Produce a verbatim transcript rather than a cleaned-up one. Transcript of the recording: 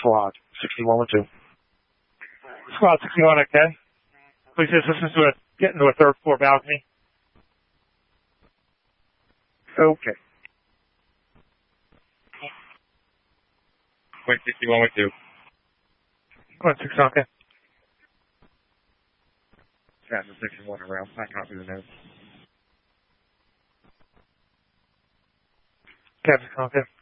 Squad sixty-one with two. Squad sixty-one, okay. Please assistance to a, get into a third floor balcony. Okay. Point sixty-one with two. Point sixty-one, okay. Captain sixty-one around. I copy the notes. Captain, okay.